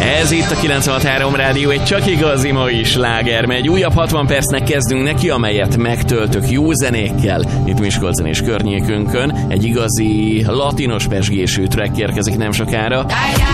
Ez itt a 96.3 Rádió, egy csak igazi mai sláger megy. Újabb 60 percnek kezdünk neki, amelyet megtöltök jó zenékkel. Itt Miskolcon és környékünkön egy igazi latinos pesgésű track érkezik nem sokára.